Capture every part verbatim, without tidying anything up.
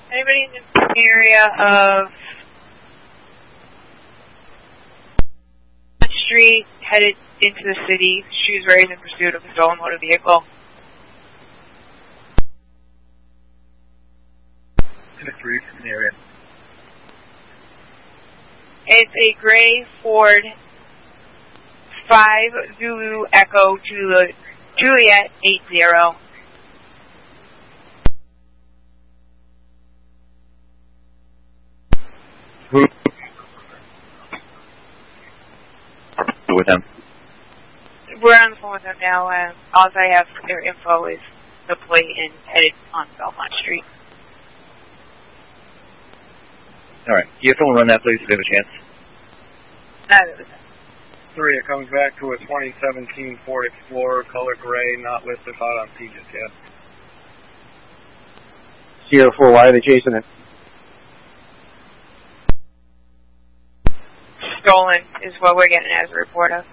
Anybody in the area of Street headed into the city, shoes raised in pursuit of a stolen motor vehicle? Three from the area. It's a gray Ford five Zulu Echo Juliet, Juliet eight zero. Who? With them. We're on the phone with them now, and all I have for their info is the plate and headed on Belmont Street. All right. Can you have someone run that, please, if you have a chance? Uh, Three, it comes back to a twenty seventeen Ford Explorer, color gray, not listed out on C just yet. Sierra four, why are they chasing it? Stolen is what we're getting as a report of.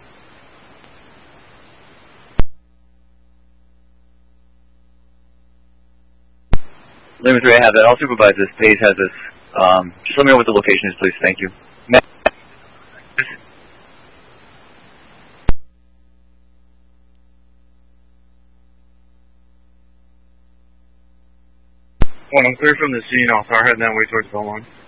Limit three, I have that. I'll supervise this. Paige has this. Um, just let me know what the location is, please. Thank you. Matt. One, I'm clear from the scene. I'll start heading that way towards Belmont.